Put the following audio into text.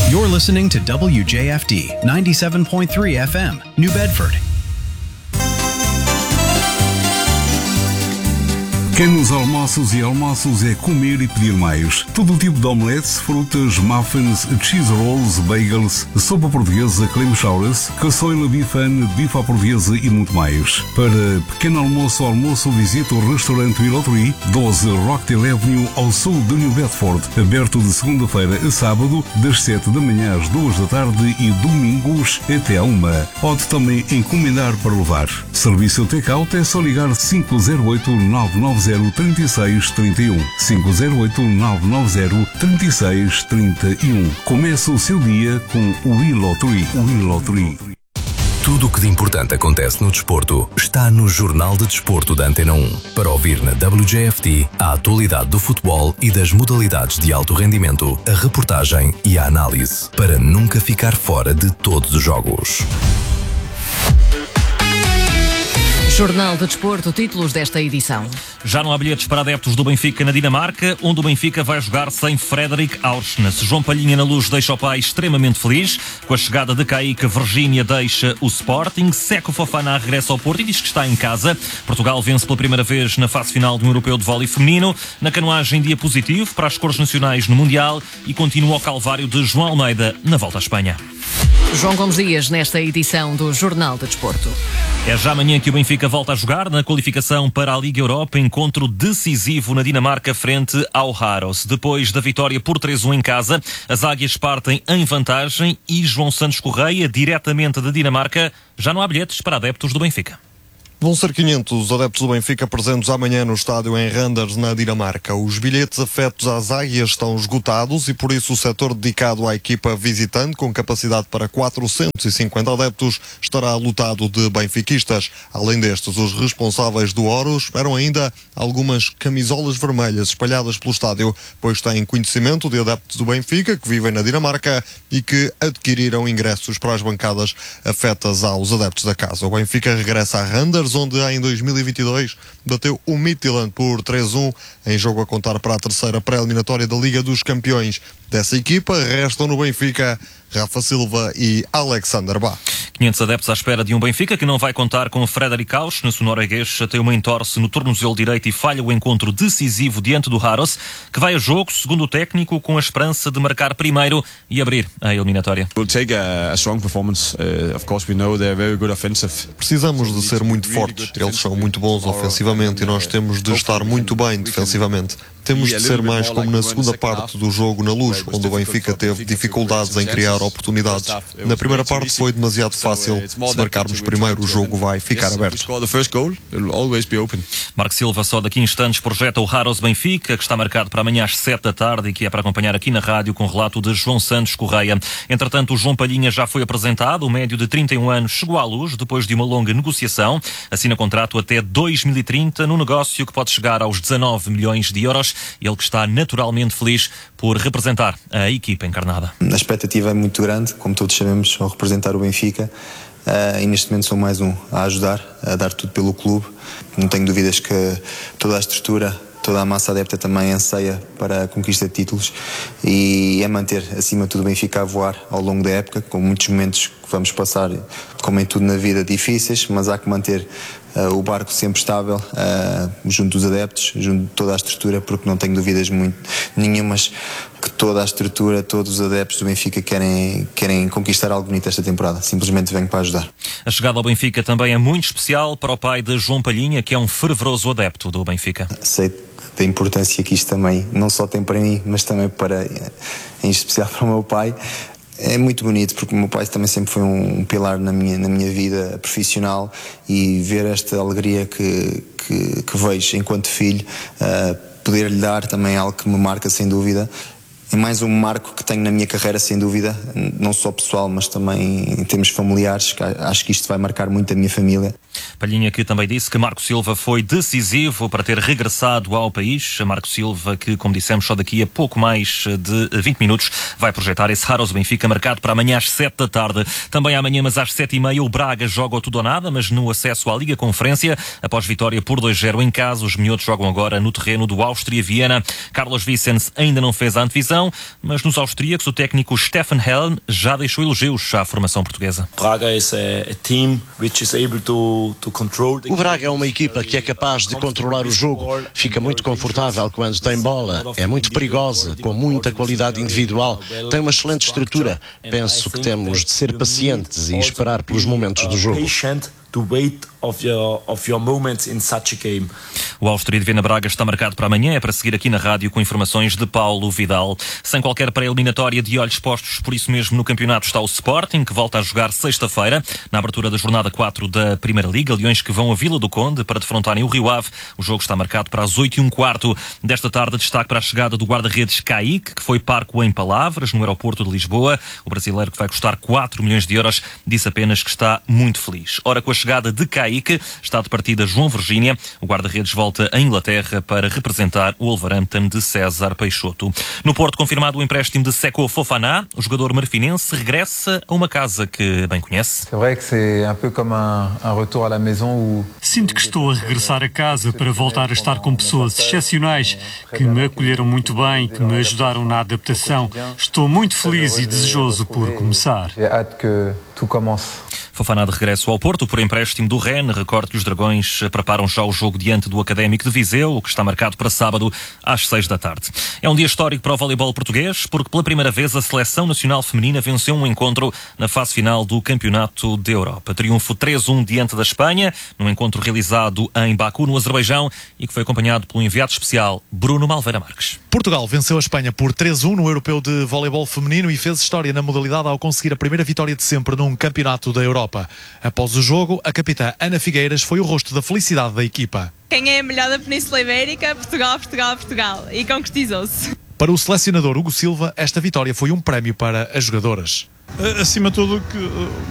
You're listening to WJFD 97.3 FM, New Bedford. Pequenos almoços e almoços é comer e pedir mais. Todo o tipo de omeletes, frutas, muffins, cheese rolls, bagels, sopa portuguesa, clam chowders, caçoila bifana, bife à portuguesa e muito mais. Para pequeno almoço ou almoço, visite o restaurante Willow 12 Rockdale Avenue, ao sul de New Bedford. Aberto de segunda-feira a sábado, das 7 da manhã às 2 da tarde e domingos até à 1. Pode também encomendar para levar. Serviço take-out é só ligar 508-990-3631. 508-990-3631. Começa o seu dia com o Willow 3. Tudo o que de importante acontece no desporto está no Jornal de Desporto da Antena 1. Para ouvir na WJFD a atualidade do futebol e das modalidades de alto rendimento, a reportagem e a análise, para nunca ficar fora de todos os jogos. Jornal de Desporto, títulos desta edição. Já não há bilhetes para adeptos do Benfica na Dinamarca, onde o Benfica vai jogar sem Frederik Aursnes. João Palhinha na Luz deixa o pai extremamente feliz. Com a chegada de Kaique, Virgínia deixa o Sporting. Seco Fofana regressa ao Porto e diz que está em casa. Portugal vence pela primeira vez na fase final do Europeu de Vôlei Feminino. Na canoagem, dia positivo para as cores nacionais no Mundial e continua o calvário de João Almeida na volta à Espanha. João Gomes Dias, nesta edição do Jornal de Desporto. É já amanhã que o Benfica volta a jogar na qualificação para a Liga Europa, encontro decisivo na Dinamarca frente ao Haros. Depois da vitória por 3-1 em casa, as águias partem em vantagem e João Santos Correia, diretamente da Dinamarca, já não há bilhetes para adeptos do Benfica. Vão ser 500 adeptos do Benfica presentes amanhã no estádio em Randers, na Dinamarca. Os bilhetes afetos às águias estão esgotados e por isso o setor dedicado à equipa visitante, com capacidade para 450 adeptos, estará lotado de benfiquistas. Além destes, os responsáveis do Horus esperam ainda algumas camisolas vermelhas espalhadas pelo estádio, pois têm conhecimento de adeptos do Benfica que vivem na Dinamarca e que adquiriram ingressos para as bancadas afetas aos adeptos da casa. O Benfica regressa a Randers, onde em 2022 bateu o Midtjylland por 3-1 em jogo a contar para a terceira pré-eliminatória da Liga dos Campeões. Dessa equipa restam no Benfica Rafa Silva e Alexander Bá. 500 adeptos à espera de um Benfica que não vai contar com Frederik Aursnes. O norueguês tem uma entorse no tornozelo direito e falha o encontro decisivo diante do Haros, que vai a jogo, segundo o técnico, com a esperança de marcar primeiro e abrir a eliminatória. Precisamos de ser muito fortes. Eles são muito bons ofensivamente e nós temos de estar muito bem defensivamente. Temos de ser mais como na segunda parte do jogo na Luz, onde o Benfica teve dificuldades em criar oportunidades. Na primeira parte foi demasiado fácil. Se marcarmos primeiro, o jogo vai ficar aberto. Marco Silva só daqui a instantes projeta o Haros Benfica, que está marcado para amanhã às 7 da tarde e que é para acompanhar aqui na rádio com relato de João Santos Correia. Entretanto, o João Palhinha já foi apresentado. O médio de 31 anos chegou à Luz depois de uma longa negociação. Assina contrato até 2030 no negócio que pode chegar aos 19 milhões de euros. Ele que está naturalmente feliz por representar a equipa encarnada. A expectativa é muito grande, como todos sabemos, ao representar o Benfica. E neste momento sou mais um a ajudar, a dar tudo pelo clube. Não tenho dúvidas que toda a estrutura, toda a massa adepta também anseia para a conquista de títulos e é manter acima de tudo o Benfica a voar ao longo da época, com muitos momentos que vamos passar, como em tudo na vida, difíceis, mas há que manter o barco sempre estável, junto dos adeptos, junto de toda a estrutura, porque não tenho dúvidas nenhumas que toda a estrutura, todos os adeptos do Benfica querem conquistar algo bonito esta temporada. Simplesmente venho para ajudar. A chegada ao Benfica também é muito especial para o pai de João Palhinha, que é um fervoroso adepto do Benfica. Sei da importância que isto também não só tem para mim, mas também em especial para o meu pai. É muito bonito porque o meu pai também sempre foi um pilar na minha vida profissional e ver esta alegria que vejo enquanto filho, poder-lhe dar também algo que me marca sem dúvida. É mais um marco que tenho na minha carreira, sem dúvida, não só pessoal, mas também em termos familiares, que acho que isto vai marcar muito a minha família. Palhinha que também disse que Marco Silva foi decisivo para ter regressado ao país. Marco Silva que, como dissemos, só daqui a pouco mais de 20 minutos vai projetar esse Haros Benfica marcado para amanhã às 7 da tarde. Também amanhã, mas às 7h30, o Braga joga o tudo ou nada, mas no acesso à Liga Conferência. Após vitória por 2-0 em casa, os minhotos jogam agora no terreno do Áustria Viena. Carlos Vicens ainda não fez a antevisão. competição, mas nos austríacos o técnico Stefan Helm já deixou elogios à formação portuguesa. O Braga é uma equipa que é capaz de controlar o jogo, fica muito confortável quando tem bola, é muito perigosa, com muita qualidade individual, tem uma excelente estrutura. Penso que temos de ser pacientes e esperar pelos momentos do jogo. O Áustria de Viana Braga está marcado para amanhã, é para seguir aqui na rádio com informações de Paulo Vidal. Sem qualquer pré-eliminatória, de olhos postos por isso mesmo no campeonato está o Sporting, que volta a jogar sexta-feira, na abertura da jornada 4 da Primeira Liga. Leões que vão a Vila do Conde para defrontarem o Rio Ave. O jogo está marcado para as 8h15 desta tarde. Destaque para a chegada do guarda-redes Kaique, que foi parco em palavras no aeroporto de Lisboa. O brasileiro, que vai custar 4 milhões de euros, disse apenas que está muito feliz. Ora, com a chegada de Kaique, está de partida João Virgínia. O guarda-redes volta à Inglaterra para representar o Wolverhampton de César Peixoto. No Porto, confirmado o empréstimo de Seko Fofana. O jogador marfinense regressa a uma casa que bem conhece. Sinto que estou a regressar a casa para voltar a estar com pessoas excepcionais que me acolheram muito bem, que me ajudaram na adaptação. Estou muito feliz e desejoso por começar. Fofana de regresso ao Porto por empréstimo do Rennes. Recorde que os Dragões preparam já o jogo diante do Académico de Viseu, que está marcado para sábado às 6 da tarde. É um dia histórico para o voleibol português, porque pela primeira vez a Seleção Nacional Feminina venceu um encontro na fase final do Campeonato da Europa. Triunfo 3-1 diante da Espanha, num encontro realizado em Baku, no Azerbaijão, e que foi acompanhado pelo enviado especial Bruno Malveira Marques. Portugal venceu a Espanha por 3-1 no Europeu de Voleibol Feminino e fez história na modalidade ao conseguir a primeira vitória de sempre num Campeonato da Europa. Após o jogo, a capitã Ana Figueiras foi o rosto da felicidade da equipa. Quem é a melhor da Península Ibérica? Portugal, Portugal, Portugal. E concretizou-se. Para o selecionador Hugo Silva, esta vitória foi um prémio para as jogadoras. Acima de tudo,